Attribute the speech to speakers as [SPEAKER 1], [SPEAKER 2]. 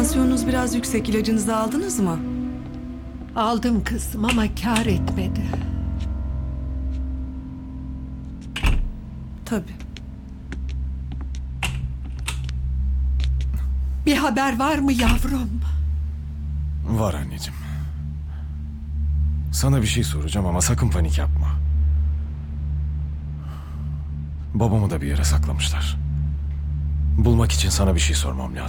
[SPEAKER 1] Tansiyonunuz biraz yüksek. İlacınızı aldınız mı?
[SPEAKER 2] Aldım kızım ama kâr etmedi.
[SPEAKER 1] Tabii.
[SPEAKER 2] Bir haber var mı yavrum?
[SPEAKER 3] Var anneciğim. Sana bir şey soracağım ama sakın panik yapma. Babamı da bir yere saklamışlar. Bulmak için sana bir şey sormam lazım.